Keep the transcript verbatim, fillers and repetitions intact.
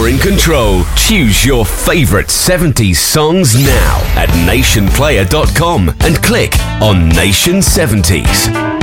You're in control. Choose your favourite seventies songs now at nation player dot com and click on Nation seventies.